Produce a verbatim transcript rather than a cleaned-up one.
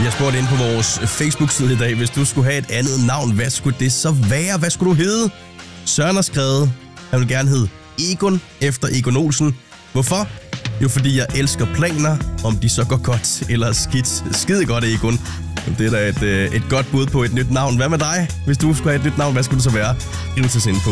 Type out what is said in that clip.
Vi har spurgt ind på vores Facebook-side i dag, hvis du skulle have et andet navn, hvad skulle det så være? Hvad skulle du hedde? Søren har skrevet, han vil gerne hedde Egon efter Egon Olsen. Hvorfor? Jo, fordi jeg elsker planer, om de så går godt eller skidt. Skide godt, Egon. Det er da et, et godt bud på et nyt navn. Hvad med dig? Hvis du skulle have et nyt navn, hvad skulle det så være? Skriv til os ind på